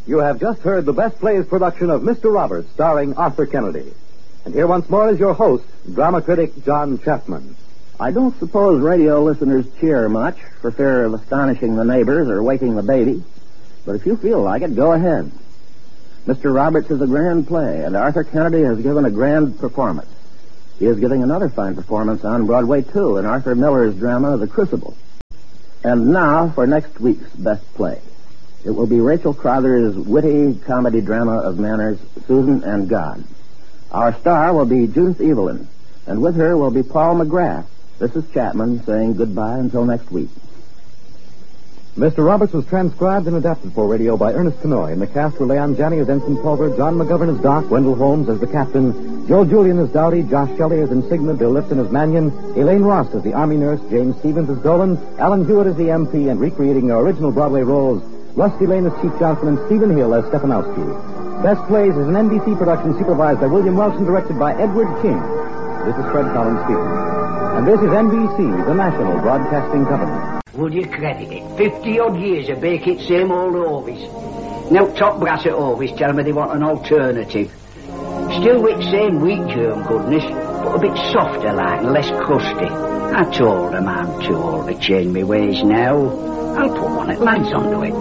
You have just heard the Best Plays production of Mr. Roberts, starring Arthur Kennedy. And here once more is your host, drama critic John Chapman. I don't suppose radio listeners cheer much for fear of astonishing the neighbors or waking the baby. But if you feel like it, go ahead. Mr. Roberts is a grand play, and Arthur Kennedy has given a grand performance. He is giving another fine performance on Broadway, too, in Arthur Miller's drama, The Crucible. And now for next week's Best Play. It will be Rachel Crowther's witty comedy drama of manners, Susan and God. Our star will be Judith Evelyn, and with her will be Paul McGrath. This is Chapman saying goodbye until next week. Mr. Roberts was transcribed and adapted for radio by Ernest Kenoy, and the cast were Leon Janney as Ensign Pulver, John McGovern as Doc, Wendell Holmes as the Captain, Joe Julian as Dowdy, Josh Shelley as Insignia, Bill Lipton as Mannion, Elaine Ross as the Army Nurse, James Stevens as Dolan, Alan Hewitt as the MP, and recreating their original Broadway roles, Rusty Lane as Chief Johnson and Stephen Hill as Stefanowski. Best Plays is an NBC production supervised by William Welch and directed by Edward King. This is Fred Collins speaking. And this is NBC, the national broadcasting company. Would you credit it? 50-odd years of baking same old Ovis. Now top brass at Ovis tell me they want an alternative. Still with same wheat germ goodness, but a bit softer like and less crusty. I told them I'm too old to change my ways now. I'll put one at lads onto it.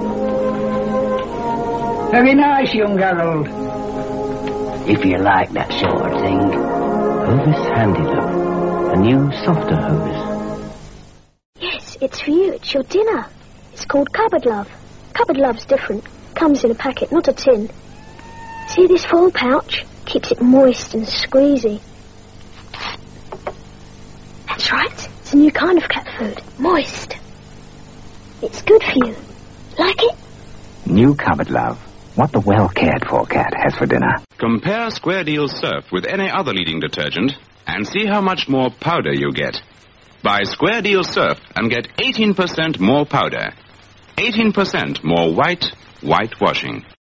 Very nice, young Harold. If you like that sort of thing. Ovis Handy Love. A new, softer Ovis. It's for you. It's your dinner. It's called Cupboard Love. Cupboard Love's different. Comes in a packet, not a tin. See this foil pouch? Keeps it moist and squeezy. That's right. It's a new kind of cat food. Moist. It's good for you. Like it? New Cupboard Love. What the well-cared-for cat has for dinner. Compare Square Deal Surf with any other leading detergent and see how much more powder you get. Buy Square Deal Surf and get 18% more powder. 18% more white washing.